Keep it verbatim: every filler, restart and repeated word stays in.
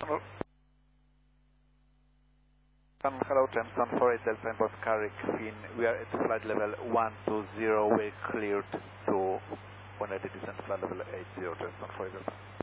Um, hello, Jameson four eight Delta and Boss Carrick Finn. We are at flight level one two zero. We're cleared to one eighty descent flight level eight zero, Jameson four eight Delta.